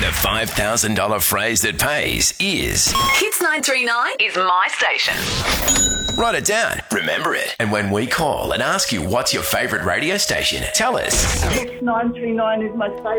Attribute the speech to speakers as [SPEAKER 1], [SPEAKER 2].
[SPEAKER 1] The $5,000 phrase that pays is...
[SPEAKER 2] Hits 939 is my station.
[SPEAKER 1] Write it down. Remember it. And when we call and ask you what's your favourite radio station, tell us.
[SPEAKER 3] Hits 939 is my station.